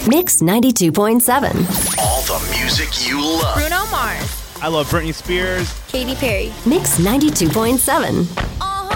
Mix 92.7. All the music you love. Bruno Mars. I love Britney Spears. Katy Perry. Mix 92.7.